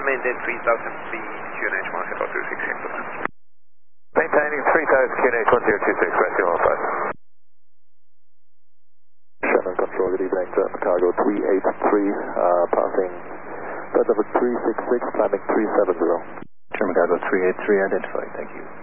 maintain 3000 feet, QNH 1026 hectopasses. Maintaining 3000 QNH 1026, rescue 15. Shannon Control, good evening, German Cargo 383, passing bed number 366, climbing 370. German Cargo 383, identified, thank you.